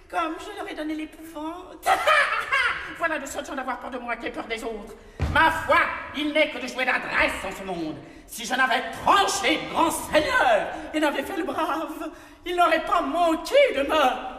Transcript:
comme je leur ai donné l'épouvante. Voilà de sorte gens d'avoir peur de moi qui ai peur des autres. Ma foi, il n'est que de jouer d'adresse en ce monde. Si je n'avais tranché, grand seigneur, et n'avais fait le brave, il n'aurait pas manqué de me